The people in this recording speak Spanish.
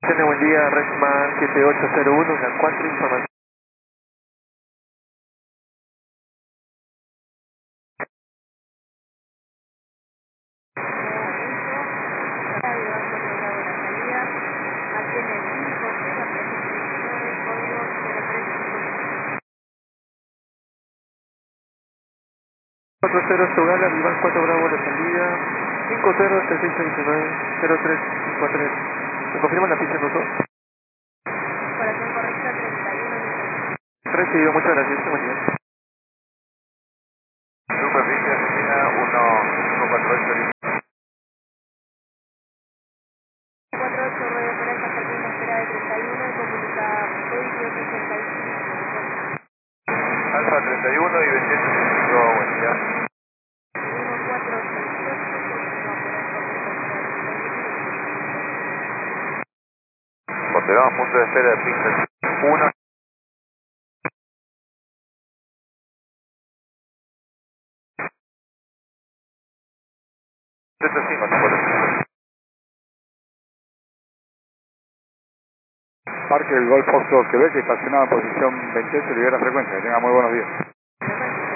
Tiene buen día, Redman 7801, una 4 información. Cuatro cero Sogala, Iván 4 Bravo la salida, 503669-0353. ¿Me confirman la pista en uso? Corazón correcta 31. Recibido, muchas gracias, buen día. Super Villa Argentina 148. 48 Radio Esperanza, Jardín de Espera de 31, comunica código 65. Alfa 31 y 28. Buen día. 1468, Ponderamos punto de espera de pista 1. 75, Parque del Golf Foxtrot Quebec, estacionado en posición 28, libera frecuencia. Que tenga muy buenos días.